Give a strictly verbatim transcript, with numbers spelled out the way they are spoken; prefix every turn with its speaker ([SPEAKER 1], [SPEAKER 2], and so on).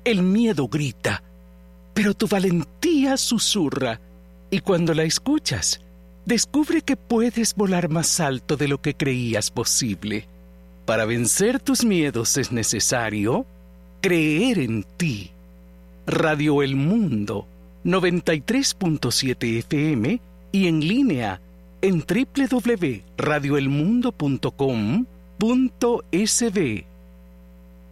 [SPEAKER 1] El miedo grita, pero tu valentía susurra, y cuando la escuchas, descubre que puedes volar más alto de lo que creías posible. Para vencer tus miedos es necesario creer en ti. Radio El Mundo, noventa y tres punto siete F M y en línea en doble u doble u doble u punto radio el mundo punto com punto es be.